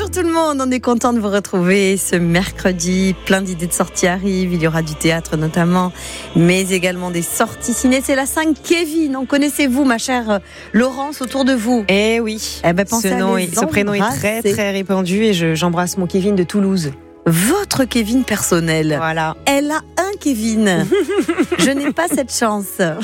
Bonjour tout le monde, on est content de vous retrouver ce mercredi. Plein d'idées de sorties arrivent, il y aura du théâtre notamment, mais également des sorties ciné. C'est la 5 Kevin, en connaissez-vous ma chère Laurence autour de vous? Eh oui, ce prénom est très très répandu et j'embrasse mon Kevin de Toulouse. Votre Kevin personnel. Voilà. Elle a un Kevin. Je n'ai pas cette chance.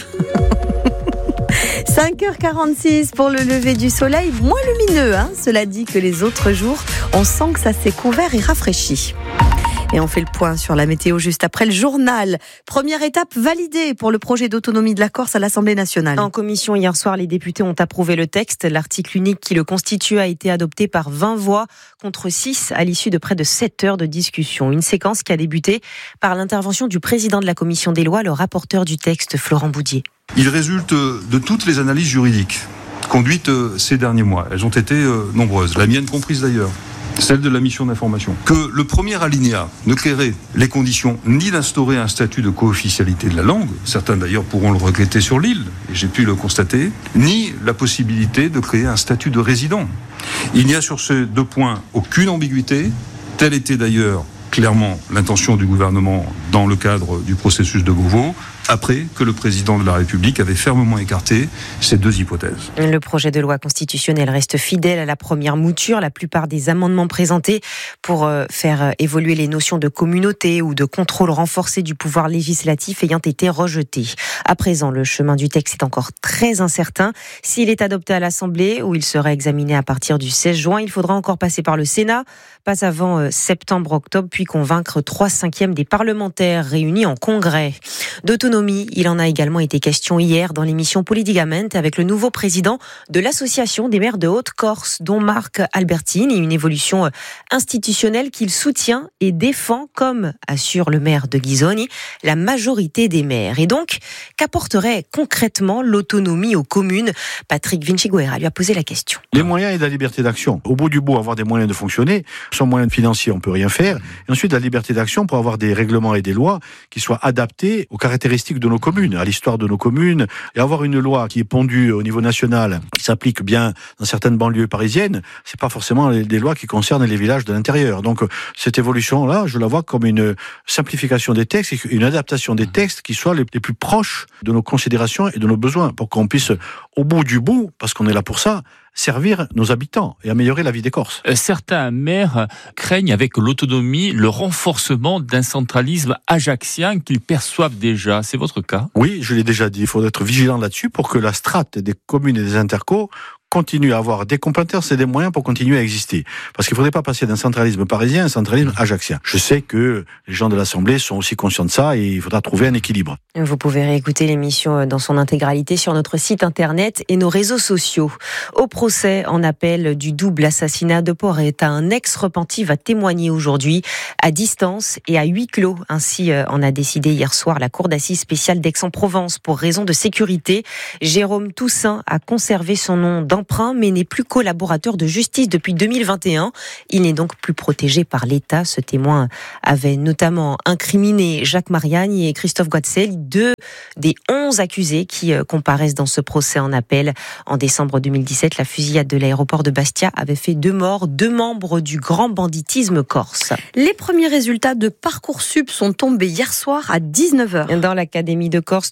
5h46 pour le lever du soleil, moins lumineux, cela dit que les autres jours, on sent que ça s'est couvert et rafraîchi. Et on fait le point sur la météo juste après le journal. Première étape validée pour le projet d'autonomie de la Corse à l'Assemblée nationale. En commission hier soir, les députés ont approuvé le texte. L'article unique qui le constitue a été adopté par 20 voix contre 6 à l'issue de près de 7 heures de discussion. Une séquence qui a débuté par l'intervention du président de la commission des lois, le rapporteur du texte, Florent Boudier. Il résulte de toutes les analyses juridiques conduites ces derniers mois. Elles ont été nombreuses, la mienne comprise d'ailleurs, celle de la mission d'information, que le premier alinéa ne créerait les conditions ni d'instaurer un statut de co-officialité de la langue, certains d'ailleurs pourront le regretter sur l'île, et j'ai pu le constater, ni la possibilité de créer un statut de résident. Il n'y a sur ces deux points aucune ambiguïté, telle était d'ailleurs clairement l'intention du gouvernement dans le cadre du processus de Beauvau, après que le président de la République avait fermement écarté ces deux hypothèses. Le projet de loi constitutionnelle reste fidèle à la première mouture. La plupart des amendements présentés pour faire évoluer les notions de communauté ou de contrôle renforcé du pouvoir législatif ayant été rejetés. À présent, le chemin du texte est encore très incertain. S'il est adopté à l'Assemblée, où il sera examiné à partir du 16 juin, il faudra encore passer par le Sénat, pas avant septembre-octobre, puis convaincre 3/5 des parlementaires réunis en congrès. D'autonomie, il en a également été question hier dans l'émission Politicament avec le nouveau président de l'Association des maires de Haute-Corse, dont Marc Albertini, une évolution institutionnelle qu'il soutient et défend, comme assure le maire de Ghisoni, la majorité des maires. Et donc, qu'apporterait concrètement l'autonomie aux communes? Patrick Vinciguerra lui a posé la question. Les moyens et la liberté d'action. Au bout du bout, avoir des moyens de fonctionner. Sans moyens financiers, on peut rien faire. Et ensuite, la liberté d'action pour avoir des règlements et des lois qui soient adaptés aux caractéristiques de nos communes, à l'histoire de nos communes, et avoir une loi qui est pondue au niveau national, qui s'applique bien dans certaines banlieues parisiennes, c'est pas forcément des lois qui concernent les villages de l'intérieur. Donc, cette évolution-là, je la vois comme une simplification des textes et une adaptation des textes qui soient les plus proches de nos considérations et de nos besoins, pour qu'on puisse, au bout du bout, parce qu'on est là pour ça, servir nos habitants et améliorer la vie des Corses. Certains maires craignent avec l'autonomie le renforcement d'un centralisme ajaxien qu'ils perçoivent déjà. C'est votre cas? Oui, je l'ai déjà dit, il faut être vigilant là-dessus pour que la strate des communes et des intercos continue à avoir des compétences et des moyens pour continuer à exister. Parce qu'il ne faudrait pas passer d'un centralisme parisien à un centralisme ajaxien. Je sais que les gens de l'Assemblée sont aussi conscients de ça et il faudra trouver un équilibre. Vous pouvez réécouter l'émission dans son intégralité sur notre site internet et nos réseaux sociaux. Au procès en appel du double assassinat de Porretta, un ex-repenti va témoigner aujourd'hui à distance et à huis clos. Ainsi en a décidé hier soir la Cour d'assises spéciale d'Aix-en-Provence pour raison de sécurité. Jérôme Toussaint a conservé son nom d'emprunt mais n'est plus collaborateur de justice depuis 2021. Il n'est donc plus protégé par l'État. Ce témoin avait notamment incriminé Jacques Mariani et Christophe Guatzel, 2 des 11 accusés qui comparaissent dans ce procès en appel. En décembre 2017, la fusillade de l'aéroport de Bastia avait fait 2 morts, 2 membres du grand banditisme corse. Les premiers résultats de Parcoursup sont tombés hier soir à 19h. Dans l'Académie de Corse,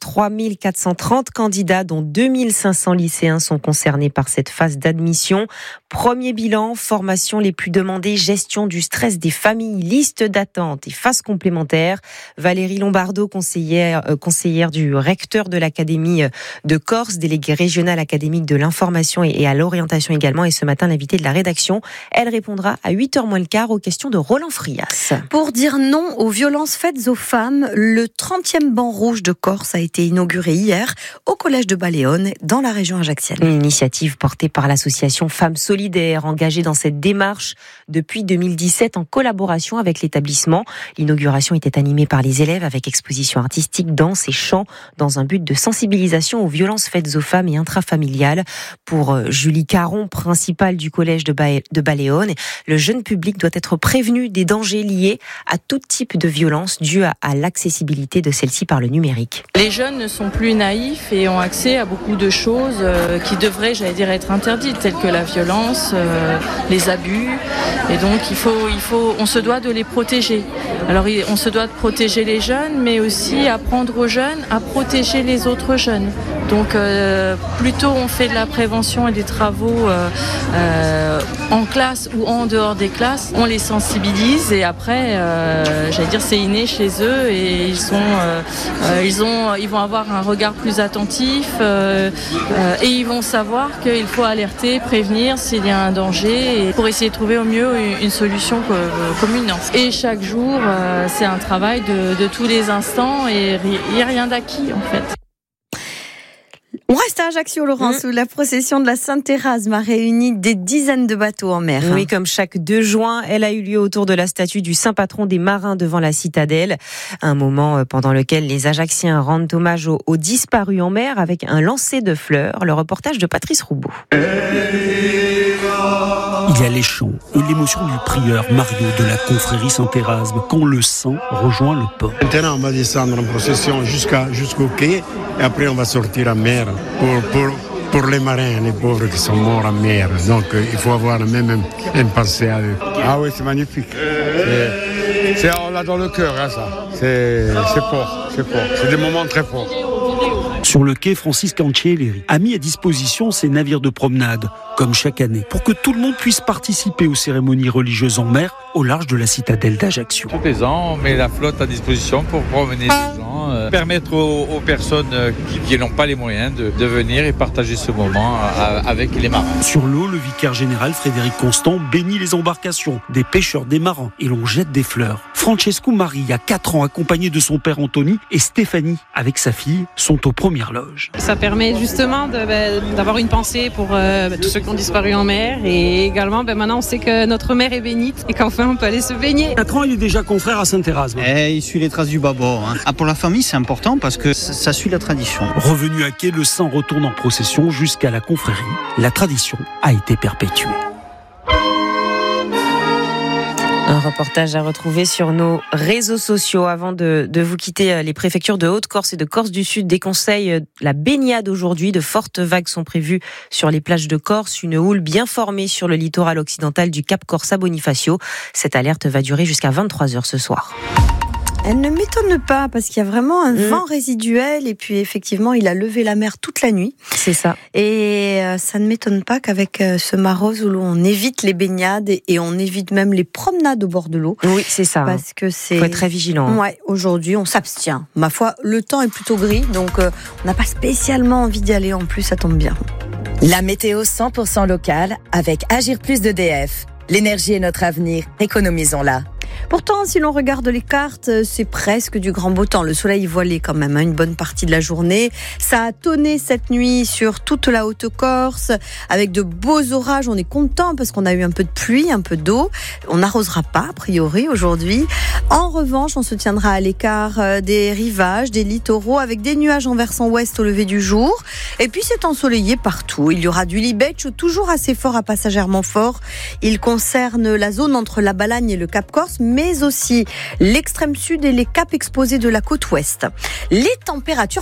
3430 candidats, dont 2500 lycéens sont concernés par cette phase d'admission. Premier bilan, formation les plus demandées, gestion du stress des familles, liste d'attente et phase complémentaire. Valérie Lombardo, conseillère du recteur de l'Académie de Corse, déléguée régionale académique de l'information et à l'orientation également, et ce matin l'invitée de la rédaction. Elle répondra à 8h moins le quart aux questions de Roland Frias. Pour dire non aux violences faites aux femmes, le 30e banc rouge de Corse a été inauguré hier au collège de Baleone dans la région ajaxienne. Une initiative portée par l'association Femmes Solidaires, engagée dans cette démarche depuis 2017 en collaboration avec l'établissement. L'inauguration était animée par les élèves avec exposition artistique, danse et chant dans un but de sensibilisation aux violences faites aux femmes et intrafamiliales. Pour Julie Caron, principale du collège de Baleone, le jeune public doit être prévenu des dangers liés à tout type de violence due à l'accessibilité de celle-ci par le numérique. Les jeunes ne sont plus naïfs et ont accès à beaucoup de choses qui devraient, devraient être interdites, telles que la violence, les abus. Et donc on se doit de les protéger. Alors on se doit de protéger les jeunes, mais aussi apprendre aux jeunes à protéger les autres jeunes. Donc plus tôt on fait de la prévention et des travaux en classe ou en dehors des classes, on les sensibilise et après, c'est inné chez eux et ils vont avoir un regard plus attentif et ils vont savoir qu'il faut alerter, prévenir s'il y a un danger et pour essayer de trouver au mieux une solution commune. Et chaque jour, c'est un travail de tous les instants et il n'y a rien d'acquis en fait. On reste à Ajaccio, Laurence, où la procession de la Sainte-Thérèse a réuni des dizaines de bateaux en mer. Oui, comme chaque 2 juin, elle a eu lieu autour de la statue du saint patron des marins devant la citadelle. Un moment pendant lequel les Ajacciens rendent hommage aux disparus en mer avec un lancer de fleurs. Le reportage de Patrice Roubaud. Il y a les chants et l'émotion du prieur Mario de la confrérie Saint-Érasme quand le sang rejoint le port. Maintenant, on va descendre en procession jusqu'au quai et après on va sortir en mer pour les marins, les pauvres qui sont morts en mer. Donc il faut avoir même une pensée à eux. Ah oui, c'est magnifique. On l'a dans le cœur, hein, ça. C'est fort. C'est des moments très forts. Sur le quai, Francis Cancelleri a mis à disposition ses navires de promenade, comme chaque année, pour que tout le monde puisse participer aux cérémonies religieuses en mer au large de la citadelle d'Ajaccio. Tous les ans, on met la flotte à disposition pour promener les gens, permettre aux personnes qui n'ont pas les moyens de venir et partager ce moment avec les marins. Sur l'eau, le vicaire général Frédéric Constant bénit les embarcations des pêcheurs, des marins et l'on jette des fleurs. Francesco Marie, a 4 ans, accompagné de son père Anthony, et Stéphanie, avec sa fille, sont aux premières loges. Ça permet justement d'avoir une pensée pour tous ceux qui ont disparu en mer et également maintenant on sait que notre mer est bénite et qu'enfin on peut aller se baigner. 4 ans, il est déjà confrère à Saint-Érasme. Il suit les traces du bâbord. Pour la famille, c'est important parce que ça suit la tradition. Revenu à quai, le saint retourne en procession jusqu'à la confrérie. La tradition a été perpétuée. Un reportage à retrouver sur nos réseaux sociaux. Avant de vous quitter, les préfectures de Haute-Corse et de Corse du Sud déconseillent la baignade aujourd'hui. De fortes vagues sont prévues sur les plages de Corse. Une houle bien formée sur le littoral occidental du Cap Corse à Bonifacio. Cette alerte va durer jusqu'à 23h ce soir. Elle ne m'étonne pas parce qu'il y a vraiment un vent résiduel et puis effectivement il a levé la mer toute la nuit. C'est ça. Et ça ne m'étonne pas qu'avec ce Maroz où on évite les baignades et on évite même les promenades au bord de l'eau. Oui, c'est ça. Parce que c'est... Faut être très vigilant. Ouais, aujourd'hui on s'abstient. Ma foi, le temps est plutôt gris donc on n'a pas spécialement envie d'y aller en plus, ça tombe bien. La météo 100% locale avec Agir Plus d'EDF. L'énergie est notre avenir, économisons-la. Pourtant, si l'on regarde les cartes, c'est presque du grand beau temps. Le soleil voilé quand même, une bonne partie de la journée. Ça a tonné cette nuit sur toute la Haute-Corse, avec de beaux orages. On est content parce qu'on a eu un peu de pluie, un peu d'eau. On n'arrosera pas, a priori, aujourd'hui. En revanche, on se tiendra à l'écart des rivages, des littoraux, avec des nuages en versant ouest au lever du jour. Et puis, c'est ensoleillé partout. Il y aura du Libetch, toujours assez fort à passagèrement fort. Il concerne la zone entre la Balagne et le Cap Corse, mais aussi l'extrême sud et les caps exposés de la côte ouest. Les températures